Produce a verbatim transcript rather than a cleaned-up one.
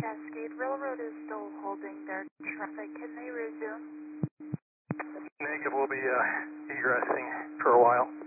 Cascade Railroad is still holding their traffic. Can they resume? Negative, we'll be uh, egressing for a while.